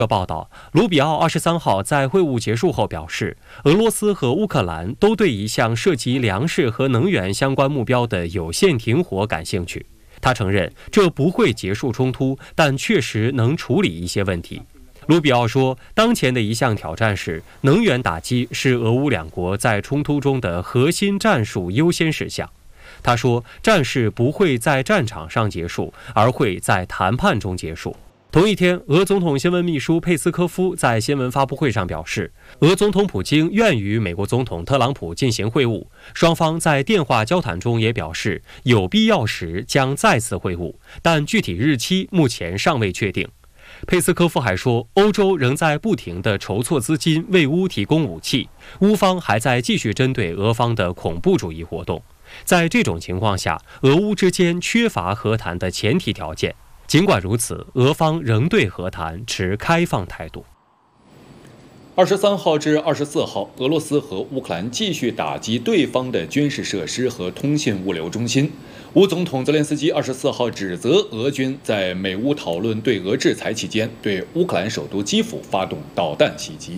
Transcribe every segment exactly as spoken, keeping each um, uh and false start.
报道，卢比奥二十三号在会晤结束后表示，俄罗斯和乌克兰都对一项涉及粮食和能源相关目标的有限停火感兴趣。他承认这不会结束冲突，但确实能处理一些问题。卢比奥说，当前的一项挑战是能源打击是俄乌两国在冲突中的核心战术优先事项。他说，战事不会在战场上结束，而会在谈判中结束。同一天，俄总统新闻秘书佩斯科夫在新闻发布会上表示，俄总统普京愿与美国总统特朗普进行会晤，双方在电话交谈中也表示有必要时将再次会晤，但具体日期目前尚未确定。佩斯科夫还说，欧洲仍在不停地筹措资金为乌提供武器，乌方还在继续针对俄方的恐怖主义活动。在这种情况下，俄乌之间缺乏和谈的前提条件。尽管如此，俄方仍对和谈持开放态度。 二十三号至二十四号，俄罗斯和乌克兰继续打击对方的军事设施和通信物流中心。乌总统泽连斯基二十四号指责俄军在美乌讨论对俄制裁期间，对乌克兰首都基辅发动导弹袭击。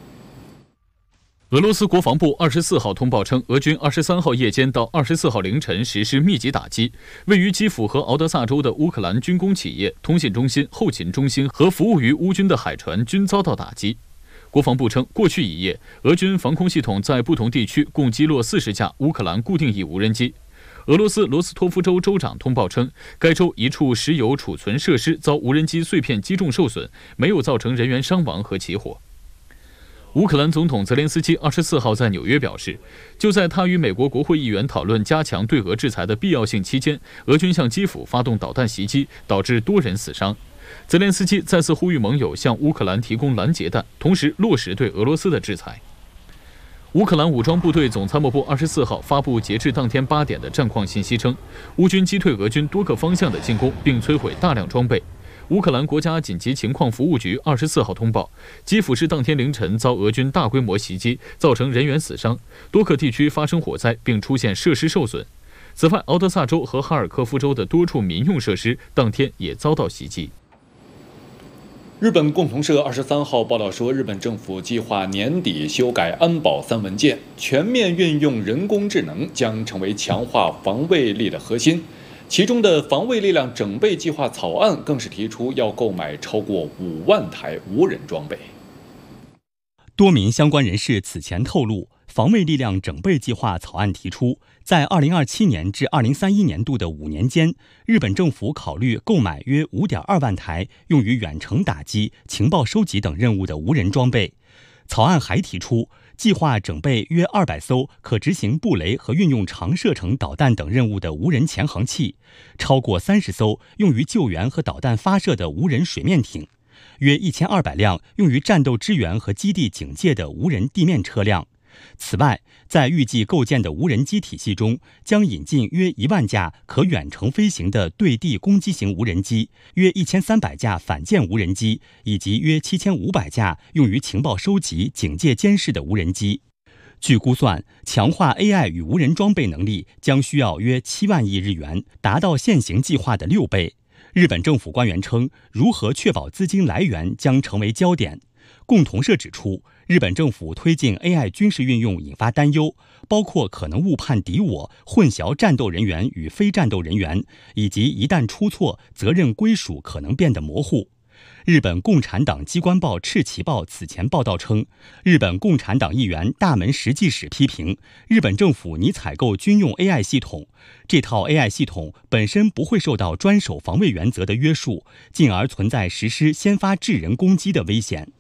俄罗斯国防部二十四号通报称，俄军二十三号夜间到二十四号凌晨实施密集打击，位于基辅和敖德萨州的乌克兰军工企业、通信中心、后勤中心和服务于乌军的海船均遭到打击。国防部称，过去一夜，俄军防空系统在不同地区共击落四十架乌克兰固定翼无人机。俄罗斯罗斯托夫州州长通报称，该州一处石油储存设施遭无人机碎片击中受损，没有造成人员伤亡和起火。乌克兰总统泽连斯基二十四号在纽约表示，就在他与美国国会议员讨论加强对俄制裁的必要性期间，俄军向基辅发动导弹袭击，导致多人死伤。泽连斯基再次呼吁盟友向乌克兰提供拦截弹，同时落实对俄罗斯的制裁。乌克兰武装部队总参谋部二十四号发布截至当天八点的战况信息称，乌军击退俄军多个方向的进攻，并摧毁大量装备。乌克兰国家紧急情况服务局二十四号通报，基辅市当天凌晨遭俄军大规模袭击，造成人员死伤，多个地区发生火灾，并出现设施受损。此外，敖德萨州和哈尔科夫州的多处民用设施当天也遭到袭击。 日本共同社二十三号报道说，日本政府计划年底修改安保三文件，全面运用人工智能将成为强化防卫力的核心。其中的防卫力量整备计划草案更是提出要购买超过五万台无人装备。 多名相关人士此前透露，防卫力量整备计划草案提出，在二零二七年至二零三一年度的五年间，日本政府考虑购买约五点二万台用于远程打击、情报收集等任务的无人装备。草案还提出，计划整备约二百艘可执行布雷和运用长射程导弹等任务的无人潜航器，超过三十艘用于救援和导弹发射的无人水面艇，约一千二百辆用于战斗支援和基地警戒的无人地面车辆。此外，在预计构建的无人机体系中，将引进约一万架可远程飞行的对地攻击型无人机，约一千三百架反舰无人机，以及约七千五百架用于情报收集、警戒监视的无人机。据估算，强化 A I 与无人装备能力将需要约七万亿日元，达到现行计划的六倍。日本政府官员称，如何确保资金来源将成为焦点。共同社指出，日本政府推进 A I 军事运用引发担忧，包括可能误判敌我、混淆战斗人员与非战斗人员，以及一旦出错，责任归属可能变得模糊。日本共产党机关报《赤旗报》此前报道称，日本共产党议员大门实际史批评日本政府拟采购军用 A I 系统，这套 A I 系统本身不会受到专守防卫原则的约束，进而存在实施先发制人攻击的危险。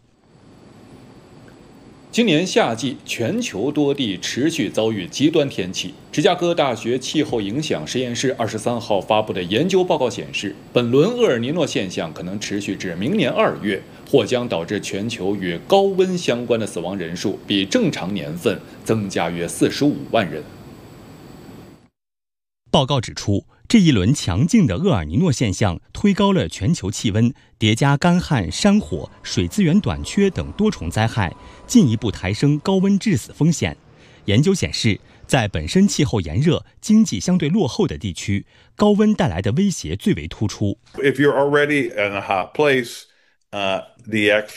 今年夏季，全球多地持续遭遇极端天气。芝加哥大学气候影响实验室二十三号发布的研究报告显示，本轮厄尔尼诺现象可能持续至明年二月，或将导致全球与高温相关的死亡人数比正常年份增加约四十五万人。 报告指出，这一轮强劲的厄尔尼诺现象推高了全球气温，叠加干旱、山火、水资源短缺等多重灾害，进一步抬升高温致死风险。研究显示，在本身气候炎热、经济相对落后的地区，高温带来的威胁最为突出。 If you're already in a hot place, uh, the